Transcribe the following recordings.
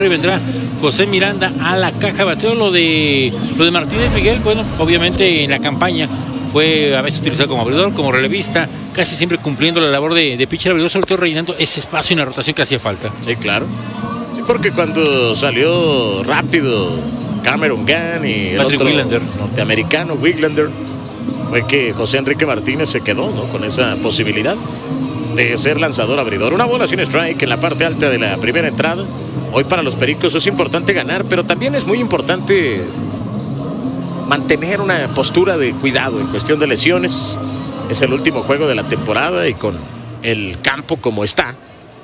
vendrá José Miranda a la caja bateo. Lo de Martínez Miguel, bueno, obviamente en la campaña fue a veces utilizado como abridor, como relevista, casi siempre cumpliendo la labor de pitcher abridor, sobre todo rellenando ese espacio en la rotación que hacía falta. Sí, claro. Sí, porque cuando salió rápido Cameron Gann y el Patrick otro Wiglander, norteamericano Wiglander, fue que José Enrique Martínez se quedó, ¿no?, con esa posibilidad de ser lanzador abridor. Una bola sin strike en la parte alta de la primera entrada. Hoy para los Pericos es importante ganar, pero también es muy importante mantener una postura de cuidado en cuestión de lesiones. Es el último juego de la temporada y con el campo como está,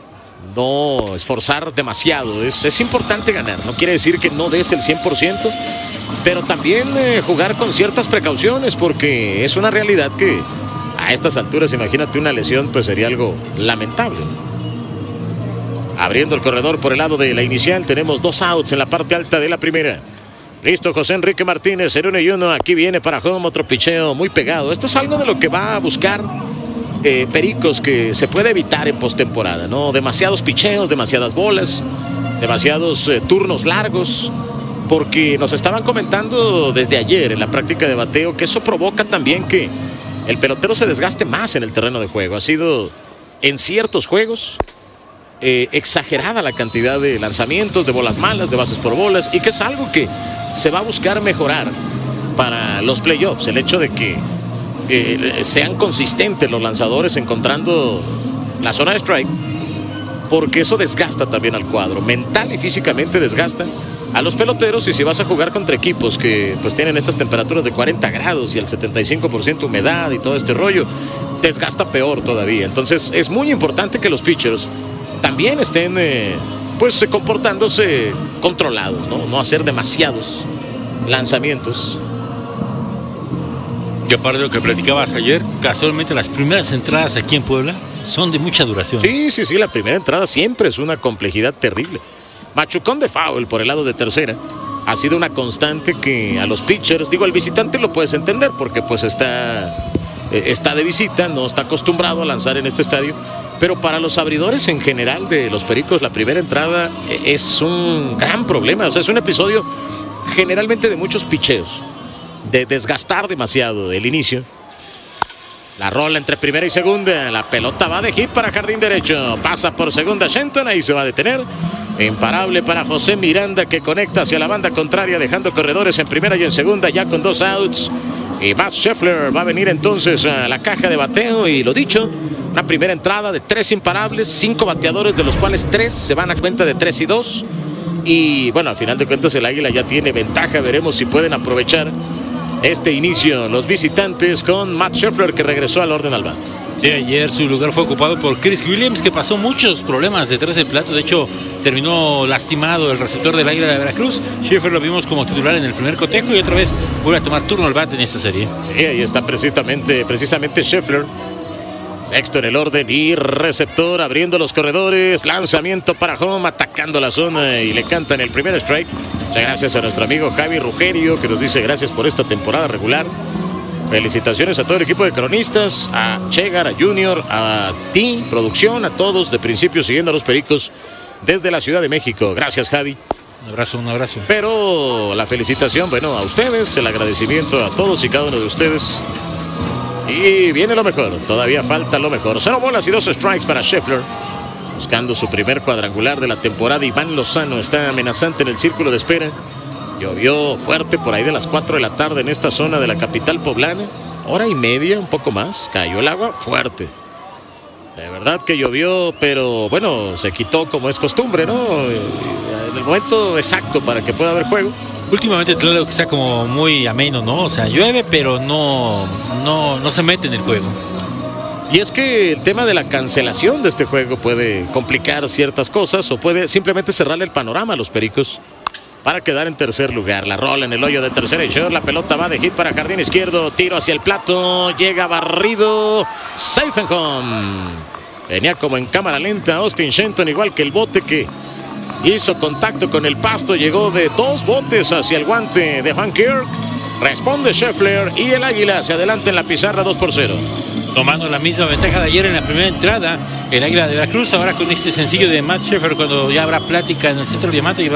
no esforzar demasiado. Es importante ganar. No quiere decir que no des el 100%, pero también jugar con ciertas precauciones, porque es una realidad que a estas alturas, imagínate una lesión, pues sería algo lamentable. Abriendo el corredor por el lado de la inicial, tenemos 2 outs en la parte alta de la primera. Listo José Enrique Martínez, 0-1. Aquí viene para home, otro picheo muy pegado. Esto es algo de lo que va a buscar Pericos, que se puede evitar en postemporada, ¿no? Demasiados picheos, demasiadas bolas, demasiados turnos largos, porque nos estaban comentando desde ayer en la práctica de bateo que eso provoca también que el pelotero se desgaste más en el terreno de juego. Ha sido en ciertos juegos exagerada la cantidad de lanzamientos, de bolas malas, de bases por bolas, y que es algo que se va a buscar mejorar para los playoffs. El hecho de que sean consistentes los lanzadores encontrando la zona de strike, porque eso desgasta también al cuadro, mental y físicamente desgasta a los peloteros. Y si vas a jugar contra equipos que pues tienen estas temperaturas de 40 grados y el 75% humedad y todo este rollo, desgasta peor todavía. Entonces es muy importante que los pitchers también estén pues comportándose controlados, no hacer demasiados lanzamientos. Y aparte de lo que platicabas ayer, casualmente las primeras entradas aquí en Puebla son de mucha duración. Sí, la primera entrada siempre es una complejidad terrible. Machucón de foul por el lado de tercera ha sido una constante que a los pitchers, digo, al visitante lo puedes entender porque pues está de visita, no está acostumbrado a lanzar en este estadio, pero para los abridores en general de los Pericos la primera entrada es un gran problema. O sea, es un episodio generalmente de muchos picheos, de desgastar demasiado el inicio. La rola entre primera y segunda, la pelota va de hit para jardín derecho, pasa por segunda Shenton, ahí se va a detener. Imparable para José Miranda, que conecta hacia la banda contraria, dejando corredores en primera y en segunda, ya con 2 outs. Y Matt Scheffler va a venir entonces a la caja de bateo. Y lo dicho, una primera entrada de 3 imparables, 5 bateadores, de los cuales 3 se van a cuenta de 3-2. Y bueno, al final de cuentas el Águila ya tiene ventaja. Veremos si pueden aprovechar este inicio los visitantes con Matt Scheffler, que regresó al orden al bat. Sí, ayer su lugar fue ocupado por Chris Williams, que pasó muchos problemas detrás del plato. De hecho, terminó lastimado el receptor del Águila de Veracruz. Scheffler lo vimos como titular en el primer cotejo y otra vez vuelve a tomar turno al bat en esta serie. Sí, ahí está precisamente Scheffler. Sexto en el orden y receptor, abriendo los corredores, lanzamiento para home, atacando la zona y le cantan el primer strike. Muchas gracias a nuestro amigo Javi Rugerio, que nos dice gracias por esta temporada regular. Felicitaciones a todo el equipo de cronistas, a Chegar, a Junior, a ti, producción, a todos de principio siguiendo a los Pericos desde la Ciudad de México. Gracias, Javi. Un abrazo. Pero la felicitación, bueno, a ustedes, el agradecimiento a todos y cada uno de ustedes. Y viene lo mejor, todavía falta lo mejor. 0 bolas y 2 strikes para Scheffler, buscando su primer cuadrangular de la temporada. Iván Lozano está amenazante en el círculo de espera. Llovió fuerte por ahí de las 4 de la tarde en esta zona de la capital poblana. Hora y media, un poco más, cayó el agua fuerte. De verdad que llovió, pero bueno, se quitó como es costumbre, ¿no? En el momento exacto para que pueda haber juego. Últimamente claro que está como muy ameno, ¿no? O sea, llueve, pero no se mete en el juego. Y es que el tema de la cancelación de este juego puede complicar ciertas cosas o puede simplemente cerrarle el panorama a los Pericos para quedar en tercer lugar. La rola en el hoyo de tercera y short, la pelota va de hit para jardín izquierdo, tiro hacia el plato, llega barrido, safe and home. Venía como en cámara lenta Austin Shenton, igual que el bote que hizo contacto con el pasto, llegó de 2 botes hacia el guante de Juan Kirk. Responde Scheffler y el Águila se adelanta en la pizarra 2-0. tomando la misma ventaja de ayer en la primera entrada, el Águila de Veracruz. Ahora con este sencillo de Matt Sheffer, cuando ya habrá plática en el centro de diamante y